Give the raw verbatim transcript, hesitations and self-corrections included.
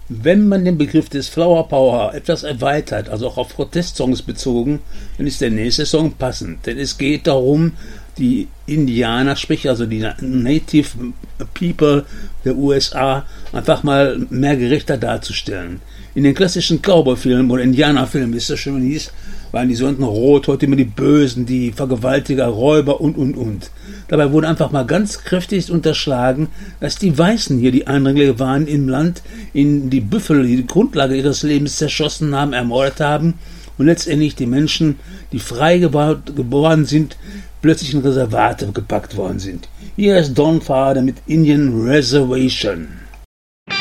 Wenn man den Begriff des Flower Power etwas erweitert, also auch auf Protestsongs bezogen, dann ist der nächste Song passend. Denn es geht darum, die Indianer, sprich also die Native People der U S A, einfach mal mehr gerechter darzustellen. In den klassischen Cowboy-Filmen oder Indianerfilmen, wie es so schön hieß, waren die Sonden rot, heute immer die Bösen, die Vergewaltiger, Räuber und, und, und. Dabei wurde einfach mal ganz kräftig unterschlagen, dass die Weißen hier die Eindringlinge waren im Land, in die Büffel, die die Grundlage ihres Lebens zerschossen haben, ermordet haben und letztendlich die Menschen, die frei geboren sind, plötzlich in Reservate gepackt worden sind. Hier ist Don Fader mit Indian Reservation.